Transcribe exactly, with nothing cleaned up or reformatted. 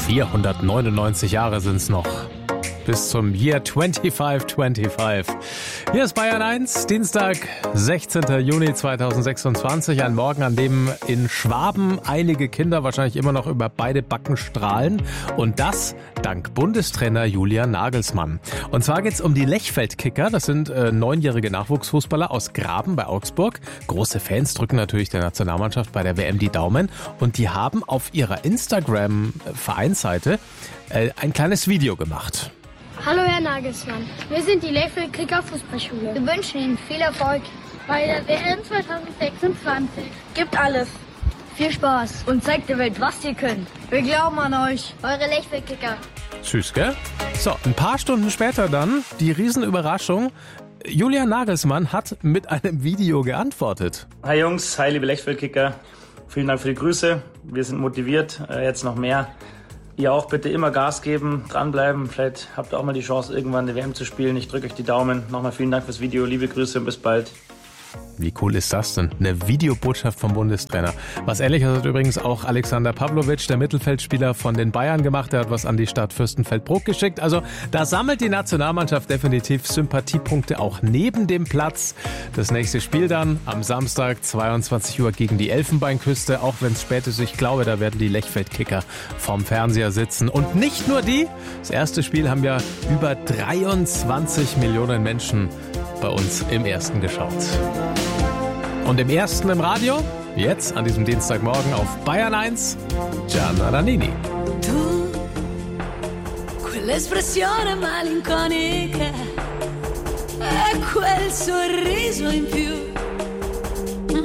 vierhundertneunundneunzig Jahre sind's noch. Bis zum Year fünfundzwanzig fünfundzwanzig. Hier ist Bayern eins, Dienstag, sechzehnten Juni zweitausendsechsundzwanzig. Ein Morgen, an dem in Schwaben einige Kinder wahrscheinlich immer noch über beide Backen strahlen. Und das dank Bundestrainer Julian Nagelsmann. Und zwar geht's um die Lechfeld-Kicker. Das sind äh, neunjährige Nachwuchsfußballer aus Graben bei Augsburg. Große Fans drücken natürlich der Nationalmannschaft bei der W M die Daumen. Und die haben auf ihrer Instagram-Vereinsseite äh, ein kleines Video gemacht. Hallo Herr Nagelsmann, wir sind die Lechfeld-Kicker Fußballschule. Wir wünschen Ihnen viel Erfolg bei der W M zweitausendsechsundzwanzig. Gibt alles. Viel Spaß und zeigt der Welt, was ihr könnt. Wir glauben an euch. Eure Lechfeld-Kicker. Süß, gell? So, ein paar Stunden später dann die Riesenüberraschung. Julian Nagelsmann hat mit einem Video geantwortet. Hi Jungs, hi liebe Lechfeld-Kicker. Vielen Dank für die Grüße. Wir sind motiviert, jetzt noch mehr. Ihr auch bitte immer Gas geben, dranbleiben. Vielleicht habt ihr auch mal die Chance, irgendwann eine W M zu spielen. Ich drücke euch die Daumen. Nochmal vielen Dank fürs Video. Liebe Grüße und bis bald. Wie cool ist das denn? Eine Videobotschaft vom Bundestrainer. Was Ähnliches hat übrigens auch Alexander Pavlovic, der Mittelfeldspieler von den Bayern, gemacht. Der hat was an die Stadt Fürstenfeldbruck geschickt. Also da sammelt die Nationalmannschaft definitiv Sympathiepunkte auch neben dem Platz. Das nächste Spiel dann am Samstag, zweiundzwanzig Uhr gegen die Elfenbeinküste. Auch wenn es spät ist, ich glaube, da werden die Lechfeld-Kicker vorm Fernseher sitzen. Und nicht nur die. Das erste Spiel haben ja über dreiundzwanzig Millionen Menschen bei uns im Ersten geschaut. Und im Ersten im Radio, jetzt an diesem Dienstagmorgen auf Bayern eins, Gianna Nannini. Tu, quell'espressione malinconica e quel sorriso in più.